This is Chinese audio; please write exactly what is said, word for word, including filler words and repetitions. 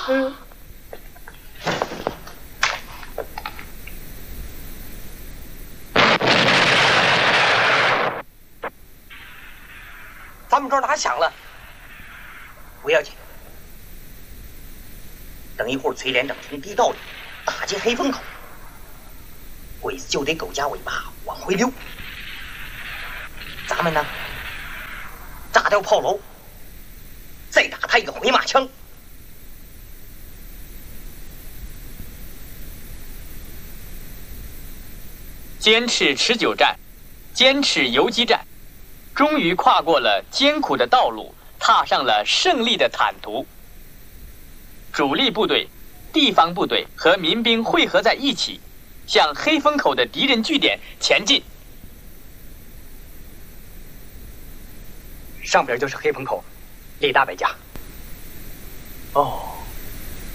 嗯。 咱们这儿打响了，不要紧。等一会儿崔连长从地道里打进黑风口，鬼子就得狗夹尾巴往回溜。咱们呢，炸掉炮楼，再打他一个回马枪。 坚持持久战，坚持游击战，终于跨过了艰苦的道路，踏上了胜利的坦途。主力部队、地方部队和民兵汇合在一起，向黑风口的敌人据点前进。 上边就是黑风口，李大北家。 哦。